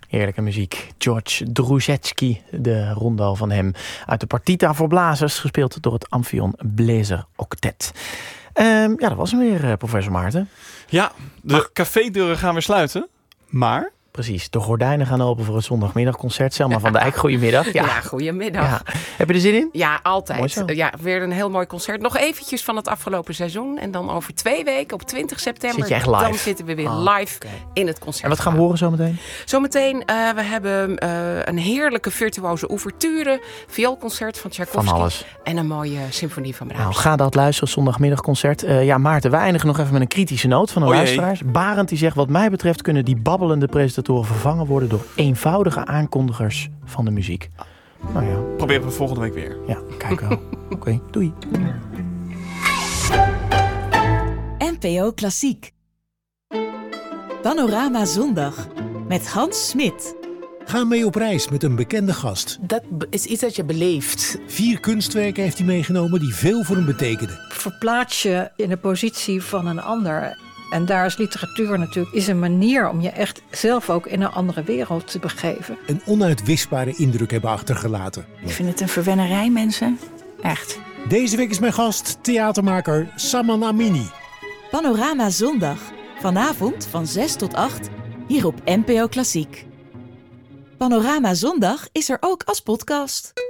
Heerlijke muziek. George Druzetsky, de rondo van hem uit de Partita voor blazers, gespeeld door het Amphion Bläser Octet. Dat was hem weer, professor Maarten. Ja, de cafédeuren gaan weer sluiten, maar... Precies, de gordijnen gaan open voor het zondagmiddagconcert. Selma van Dijk, goedemiddag. Ja, goedemiddag. Ja. Heb je er zin in? Ja, altijd. Ja, weer een heel mooi concert. Nog eventjes van het afgelopen seizoen. En dan over 2 weken, op 20 september... Zit je echt live? Dan zitten we weer live in het concert. En wat gaan we horen zometeen? Zometeen, we hebben een heerlijke virtuoze ouverture. Vioolconcert van Tchaikovsky. Van alles. En een mooie symfonie van Brahms. Nou, ga dat luisteren, zondagmiddagconcert. Maarten, wij eindigen nog even met een kritische noot van de luisteraars. Barend die zegt, wat mij betreft kunnen die babbelende presentatoren vervangen worden door eenvoudige aankondigers van de muziek. Nou ja. Proberen we volgende week weer. Ja, kijk wel. Oké, doei. NPO Klassiek. Panorama Zondag met Hans Smit. Ga mee op reis met een bekende gast. Dat is iets dat je beleeft. 4 kunstwerken heeft hij meegenomen die veel voor hem betekenden. Verplaats je in de positie van een ander. En daar is literatuur natuurlijk is een manier om je echt zelf ook in een andere wereld te begeven. Een onuitwisbare indruk hebben achtergelaten. Ik vind het een verwennerij, mensen. Echt. Deze week is mijn gast theatermaker Saman Amini. Panorama Zondag. Vanavond van 6 tot 8 hier op NPO Klassiek. Panorama Zondag is er ook als podcast.